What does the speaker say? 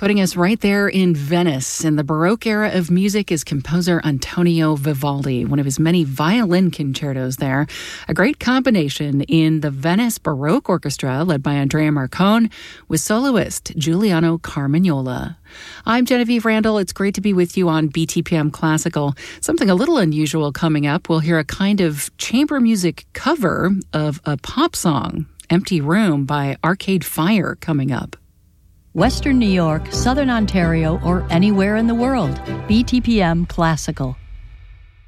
Putting us right there in Venice. In the Baroque era of music is composer Antonio Vivaldi, one of his many violin concertos there. A great combination in the Venice Baroque Orchestra, led by Andrea Marcone, with soloist Giuliano Carmagnola. I'm Genevieve Randall. It's great to be with you on BTPM Classical. Something a little unusual coming up. We'll hear a kind of chamber music cover of a pop song, Empty Room by Arcade Fire, coming up. Western New York, Southern Ontario, or anywhere in the world. BTPM Classical.